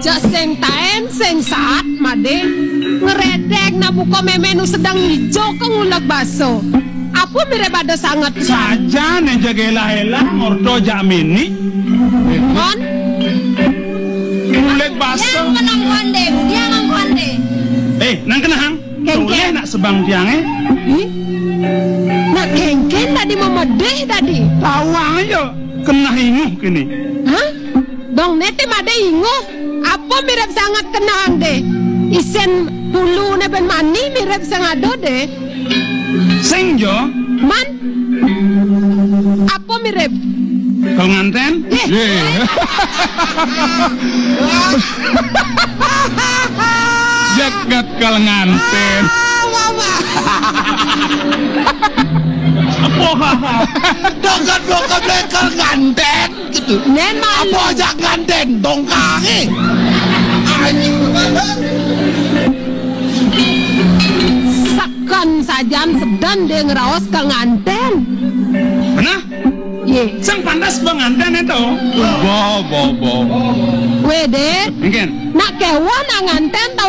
Cak seng taen seng saat made ngeredek na buko memenu sedang hijau ke ngulak baso. Apa mirip ada sangat saja ne jagela-hela ngorto jamini. Mon Ngulek baso. yang menang konde, dia nang konde. Nang kenang. Toleh nak sebang tiange. Nak kengken tadi memedeh tadi. Tawang ayo kena inguh kini. Hah? Dong nete made inguh. Apa mirip sangat kenang deh. Isen bulu ne ben mani mirip sangat do deh. Sing jo. Man. Apa mirip? Kau nganten? Jagat kal nganten. Dokat lekal nganten gitu. Nen malu. Apa aja nganten dongkange. Sakan sajan sedan dia ngeraos ke nganten. Benar? Ye. Sang pantas pengantin itu. Bo. Wede. Mungkin. Nak kewan nganten tahu